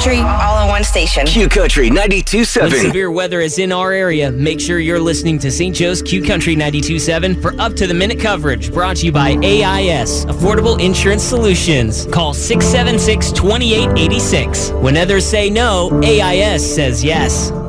Country, all in one station. Q Country 92.7. When severe weather is in our area, make sure you're listening to St. Joe's Q Country 92.7 for up-to-the-minute coverage. Brought to you by AIS, Affordable Insurance Solutions. Call 676-2886. When others say no, AIS says yes.